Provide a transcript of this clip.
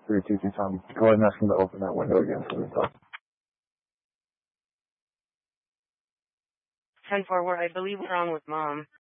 322 Tom. Go ahead and ask him to open that window again so we talk. 10-4, I believe we're on with Mom.